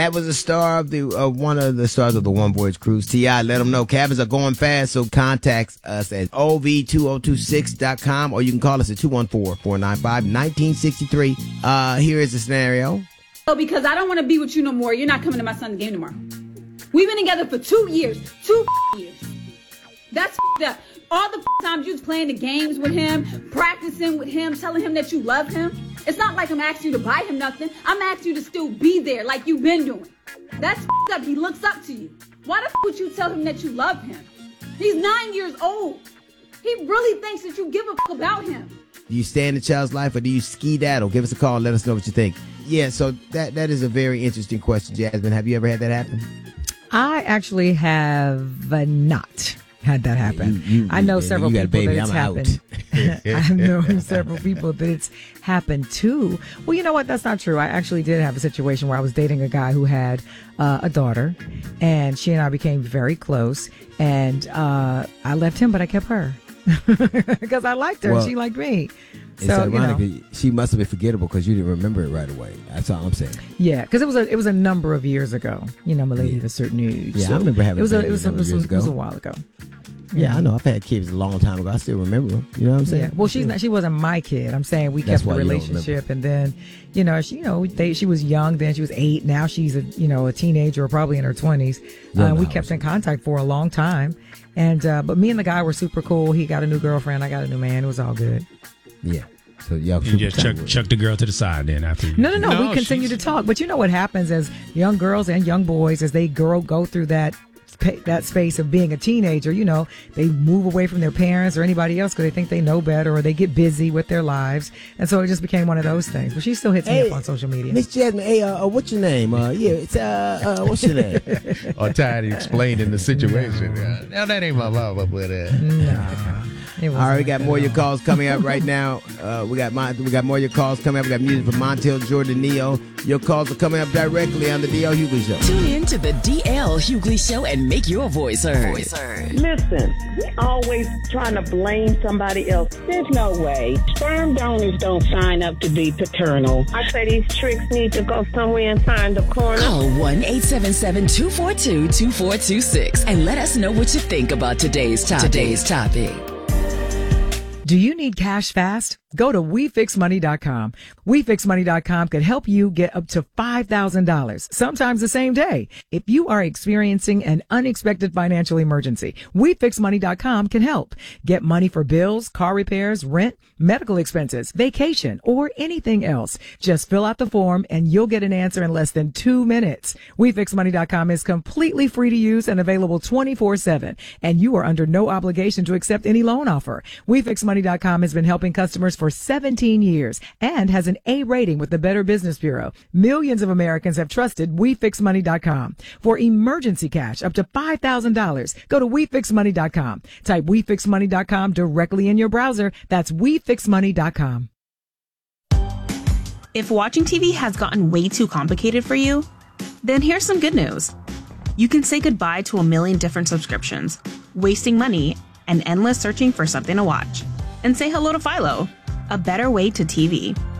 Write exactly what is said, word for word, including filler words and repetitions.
That was a star of the uh, one of the stars of the One Voyage Cruise. T I let them know cabins are going fast, so contact us at O V two oh two six dot com or you can call us at two one four, four nine five, one nine six three. Uh, here is the scenario. Oh, because I don't want to be with you no more. You're not coming to my son's game tomorrow. We've been together for two years. Two years. That's up. All the times you was playing the games with him, practicing with him, telling him that you love him. It's not like I'm asking you to buy him nothing. I'm asking you to still be there like you've been doing. That's up. He looks up to you. Why the f- would you tell him that you love him? He's nine years old. He really thinks that you give a f- about him. Do you stay in the child's life or do you ski-daddle? Give us a call and let us know what you think. Yeah, so that that is a very interesting question, Jasmine. Have you ever had that happen? I actually have uh, not had that happen. You, you, I know several people baby, that it's I'm happened. I know several people that it's happened to. Well, you know what? That's not true. I actually did have a situation where I was dating a guy who had uh, a daughter, and she and I became very close. And uh, I left him, but I kept her because I liked her. Well, and she liked me. It's so, ironic. You know, she must have been forgettable because you didn't remember it right away. That's all I'm saying. Yeah, because it was a it was a number of years ago. You know, my lady yeah. of a certain age. Yeah, so I remember having. It was a, a, it was a, it was, a, it was a while ago. Yeah, yeah, I know. I've had kids a long time ago. I still remember them. You know what I'm saying? Yeah. Well, she's not. She wasn't my kid. I'm saying we That's kept the relationship, and then, you know, she, you know, they, she was young then. She was eight. Now she's a, you know, a teenager, or probably in her twenties. Uh, we kept in contact for a long time, and uh, but me and the guy were super cool. He got a new girlfriend. I got a new man. It was all good. Yeah. So y'all you just chuck, chuck the girl to the side then after you. No, no, no. no we continue to talk, but you know what happens as young girls and young boys as they grow go through that. that space of being a teenager, you know, they move away from their parents or anybody else because they think they know better or they get busy with their lives. And so it just became one of those things. But she still hits hey, me up on social media. Miss Jasmine, hey, uh, uh, what's your name? Uh, yeah, it's, uh, uh, what's your name? Or tired of explaining the situation. No. Now, that ain't my mama, but, uh. No. All right, we got more of your calls coming up right now. Uh, we got my, we got more of your calls coming up. We got music from Montel Jordan Neo. Your calls are coming up directly on the D L Hughley Show. Tune in to the D L Hughley Show and make your voice heard. Voice heard. Listen, we always trying to blame somebody else. There's no way. Sperm donors don't sign up to be paternal. I say these tricks need to go somewhere and find a corner. Call one eight seven seven, two four two, two four two six and let us know what you think about today's topic. Today's topic. Do you need cash fast? Go to we fix money dot com. we fix money dot com could help you get up to five thousand dollars, sometimes the same day. If you are experiencing an unexpected financial emergency, we fix money dot com can help. Get money for bills, car repairs, rent, medical expenses, vacation, or anything else. Just fill out the form and you'll get an answer in less than two minutes. we fix money dot com is completely free to use and available twenty-four seven, and you are under no obligation to accept any loan offer. we fix money dot com has been helping customers for seventeen years and has an A rating with the Better Business Bureau. Millions of Americans have trusted we fix money dot com. For emergency cash up to five thousand dollars, go to we fix money dot com. Type we fix money dot com directly in your browser. That's we fix money dot com. If watching T V has gotten way too complicated for you, then here's some good news. You can say goodbye to a million different subscriptions, wasting money, and endless searching for something to watch. And say hello to Philo, a better way to T V.